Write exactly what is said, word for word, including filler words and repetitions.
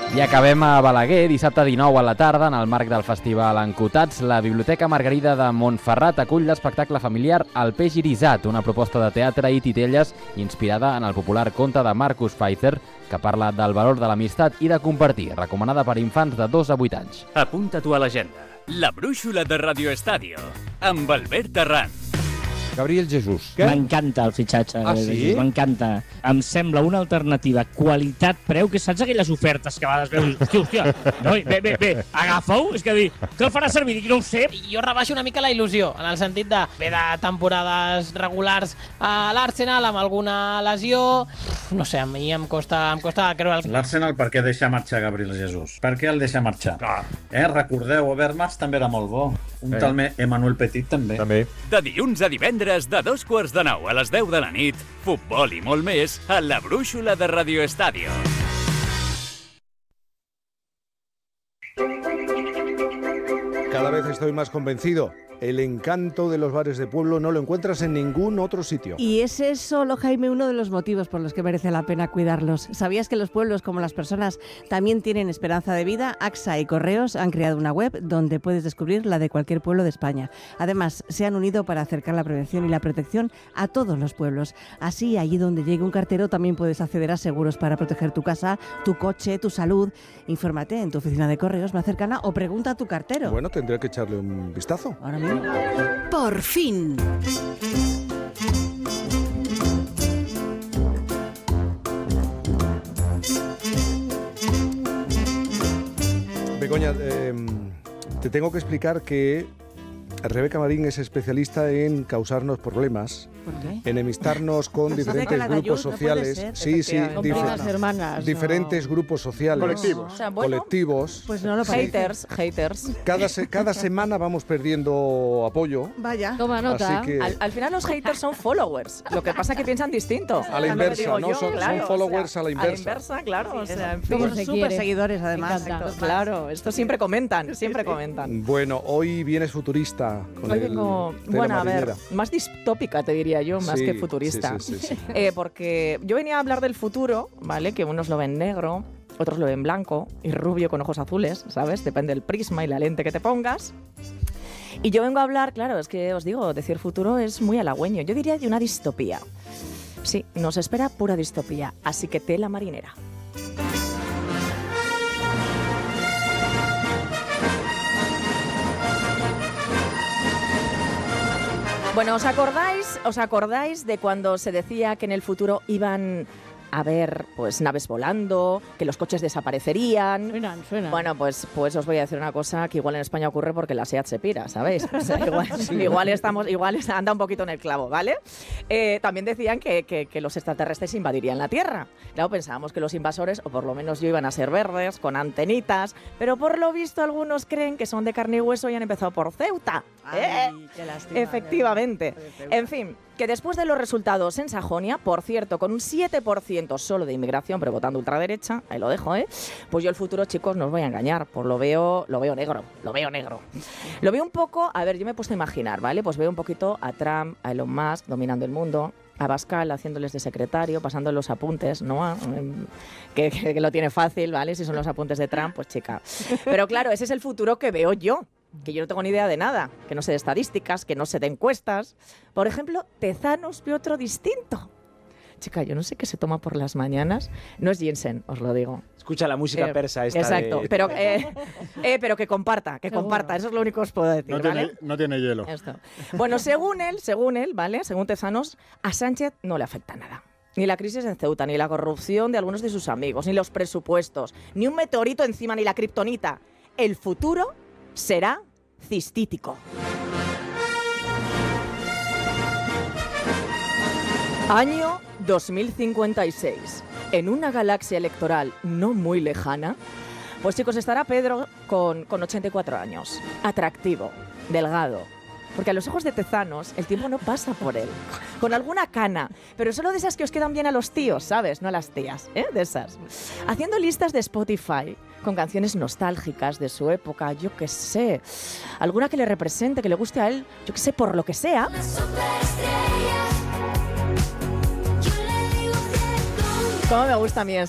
I acabem a Balaguer, dissabte dinou a la tarda, en el marc del festival Encotats, la Biblioteca Margarida de Montferrat acull l'espectacle familiar El peix irisat, una proposta de teatre i titelles inspirada en el popular conte de Marcus Pfeiffer, que parla del valor de l'amistat i de compartir, recomanada per infants de dos a vuit anys. Apunta-t'ho a l'agenda. La brúixola de Radio Estadio, amb Albert Terran. Gabriel Jesús. M'encanta el fitxatge. Ah, sí? M'encanta. Em sembla una alternativa qualitat-preu, que saps aquelles ofertes que a vegades veus, hòstia, hòstia, no, bé, bé, bé, agafa-ho, és que dir, què el farà servir? Dic, no ho sé. Jo rebaixo una mica la il·lusió, en el sentit de ve de temporades regulars a l'Arsenal amb alguna lesió. No sé, a mi em costa, em costa creure... L'Arsenal per què deixa marxar Gabriel Jesús? Per què el deixa marxar? Ah. Eh, recordeu, Overmars també era molt bo. Un Eh. tal Emmanuel Petit també. També. De dilluns a divendres, de dos quarts de nou a les deu de la nit, futbol i molt més a la brúixola de Radio Estadio. Cada vez estoy más convencido. El encanto de los bares de pueblo no lo encuentras en ningún otro sitio. Y ese es solo, Jaime, uno de los motivos por los que merece la pena cuidarlos. ¿Sabías que los pueblos, como las personas, también tienen esperanza de vida? AXA y Correos han creado una web donde puedes descubrir la de cualquier pueblo de España. Además, se han unido para acercar la prevención y la protección a todos los pueblos. Así, allí donde llegue un cartero, también puedes acceder a seguros para proteger tu casa, tu coche, tu salud. Infórmate en tu oficina de Correos más cercana o pregunta a tu cartero. Bueno, tendré que echarle un vistazo. Ahora mismo. Por fin. Begoña, eh, te tengo que explicar que Rebeca Marín es especialista en causarnos problemas, ¿Por qué? enemistarnos con Pues diferentes es de grupos Calatayud, no puede sociales. ser, sí, sí, efectivamente. difer- Con primas hermanas, diferentes no. grupos sociales. Colectivos. O sea, bueno, colectivos. Pues no lo parece. haters, haters. Cada, se- cada semana vamos perdiendo apoyo. Vaya. Toma nota. Así que Al, al final los haters son followers. Lo que pasa es que piensan distinto. a la Ya me inversa, digo ¿no? yo, Son, claro, son o followers sea, a la A la inversa. inversa, claro. O sea, en fin. ¿Cómo Son se súper quiere? seguidores, además. Me encanta. Claro, esto siempre comentan, siempre comentan. Bueno, hoy vienes futurista. Con Hoy el vengo, tela bueno, a ver, marinera. más distópica te diría yo, más Sí, que futurista. sí, sí, sí, sí. Eh, porque yo venía a hablar del futuro, ¿vale? Que unos lo ven negro, otros lo ven blanco y rubio con ojos azules, ¿sabes? Depende del prisma y la lente que te pongas. Y yo vengo a hablar, claro, es que os digo, decir futuro es muy halagüeño. Yo diría de una distopía. Sí, nos espera pura distopía, así que tela marinera. Bueno, ¿os acordáis, ¿os acordáis de cuando se decía que en el futuro iban a haber pues naves volando, que los coches desaparecerían? Suenan, suenan. Bueno, pues, pues os voy a decir una cosa que igual en España ocurre porque la SEAT se pira, ¿sabéis? O sea, igual, igual estamos, igual anda un poquito en el clavo, ¿vale? Eh, también decían que, que, que los extraterrestres invadirían la Tierra. Claro, pensábamos que los invasores, o por lo menos yo, iban a ser verdes, con antenitas, pero por lo visto algunos creen que son de carne y hueso y han empezado por Ceuta. ¿eh? Ay, qué lástima, Efectivamente. de verdad. En fin, que después de los resultados en Sajonia, por cierto, con un siete por ciento solo de inmigración, pero votando ultraderecha, ahí lo dejo, ¿eh? Pues yo el futuro, chicos, no os voy a engañar, pues lo veo, lo veo negro, lo veo negro. Lo veo un poco, a ver, yo me he puesto a imaginar, ¿vale? Pues veo un poquito a Trump, a Elon Musk dominando el mundo, a Pascal haciéndoles de secretario, pasando los apuntes, ¿no? A- em, que, que, que lo tiene fácil, ¿vale? Si son los apuntes de Trump, pues chica. Pero claro, ese es el futuro que veo yo. Que yo no tengo ni idea de nada, que no sé de estadísticas, que no sé de encuestas. Por ejemplo, Tezanos ve otro distinto. Chica, yo no sé qué se toma por las mañanas. No es ginseng, os lo digo. Escucha la música Eh, persa esta Exacto, de... pero, eh, eh, pero que comparta, que Seguro. comparta. Eso es lo único que os puedo decir, No ¿vale? tiene, no tiene hielo. Esto. Bueno, según él, según él, ¿vale? Según Tezanos, a Sánchez no le afecta nada. Ni la crisis en Ceuta, ni la corrupción de algunos de sus amigos, ni los presupuestos, ni un meteorito encima, ni la kriptonita. El futuro será cistítico. Año dos mil cincuenta y seis. En una galaxia electoral no muy lejana, pues chicos, estará Pedro con, con ochenta y cuatro años. Atractivo, delgado. Porque a los ojos de Tezanos el tiempo no pasa por él. Con alguna cana, pero solo de esas que os quedan bien a los tíos, ¿sabes? No a las tías, ¿eh? De esas. Haciendo listas de Spotify con canciones nostálgicas de su época, yo qué sé. Alguna que le represente, que le guste a él, yo qué sé, por lo que sea. ¿Cómo me gusta a mí